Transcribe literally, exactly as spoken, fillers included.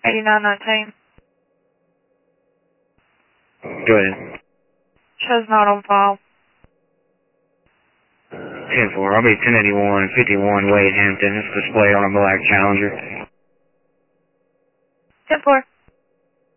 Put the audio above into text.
eighty-nine nineteen. Go ahead. Shows not on file. ten four, I'll be ten eighty-one fifty-one Wade Hampton. It's displayed on a black Challenger. ten four.